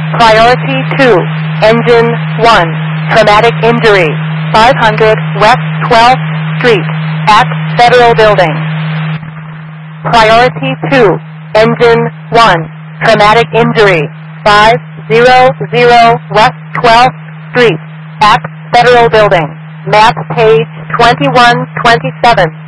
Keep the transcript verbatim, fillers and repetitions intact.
Priority two, Engine one, traumatic injury, five hundred West twelfth Street, at Federal Building. Priority two, Engine one, traumatic injury, five hundred West twelfth Street, at Federal Building. Map page twenty-one twenty-seven.